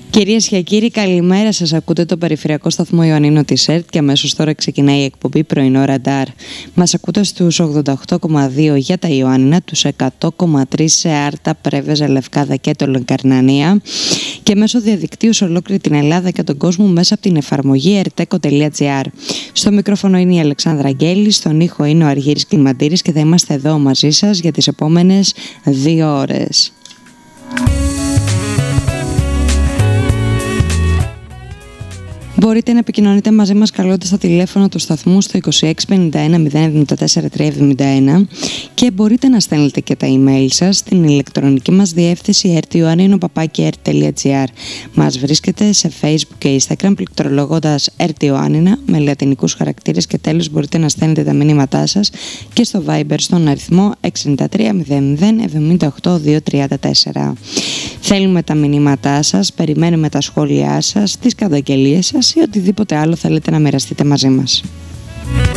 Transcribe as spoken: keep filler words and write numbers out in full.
Κυρίες και κύριοι, καλημέρα σας. Ακούτε το περιφερειακό σταθμό Ιωαννίνο της ΕΡΤ και αμέσως τώρα ξεκινάει η εκπομπή Πρωινό Ραντάρ. Μας ακούτε στους ογδόντα οκτώ κόμμα δύο για τα Ιωάννινα, τους εκατό κόμμα τρία σε Άρτα, Πρέβεζα, Λευκάδα και το Λεκαρνανία και μέσω διαδικτύου σε ολόκληρη την Ελλάδα και τον κόσμο μέσα από την εφαρμογή ερτέκο τελεία τζι άρ. Στο μικρόφωνο είναι η Αλεξάνδρα Αγγέλη, στον ήχο είναι ο Αργύρης Κλιμαντήρης και θα είμαστε εδώ μαζί σας για τις επόμενες δύο ώρες. Μπορείτε να επικοινωνείτε μαζί μας καλώντας στα τηλέφωνα του σταθμού στο είκοσι έξι πενήντα ένα μηδέν εβδομήντα τέσσερα τριακόσια εβδομήντα ένα και μπορείτε να στέλνετε και τα email σας στην ηλεκτρονική μας διεύθυνση ερ τι ιωάννινο παπάκι ερ τελεία τζι άρ. Μας βρίσκεται σε Facebook και Instagram πληκτρολογώντας ερ τι Ιωάννινα με λατινικούς χαρακτήρες και τέλος μπορείτε να στέλνετε τα μηνύματά σας και στο Viber στον αριθμό έξι εννιά τρία μηδέν μηδέν εβδομήντα οκτώ διακόσια τριάντα τέσσερα. Θέλουμε τα μηνύματά σας, περιμένουμε τα σχόλιά σας, τις καταγγελίες σας ή οτιδήποτε άλλο θέλετε να μοιραστείτε μαζί μας.